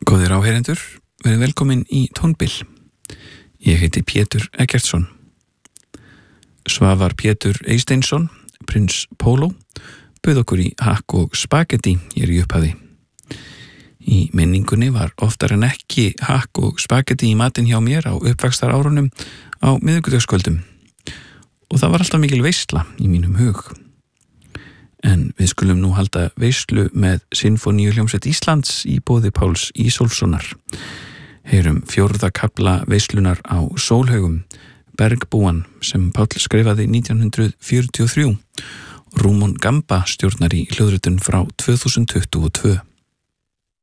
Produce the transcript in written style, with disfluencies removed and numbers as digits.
Góðir áheyrendur, verið velkomin í Tónbil. Ég heiti Pétur Eggertsson. Svavar Pétur Eysteinsson, prins Póló, bauð okkur í hakk og spagetti hér í upphafi. Í minningunni var oftar en ekki hakk og spagetti í matinn hjá mér á uppvaxtarárunum á miðvikudagskvöldum. Og það var alltaf mikil veisla í mínum hug. En við skulum nú halda veislu með Sinfóníuhljómsveit Íslands í boði Páls Ísólfssonar. Heyrum 4. kafla veislunar á Sólhaugum, Bergbúan, sem Páll skrifaði 1943. Rúmon Gamba stjórnar í hljóðritun frá 2022.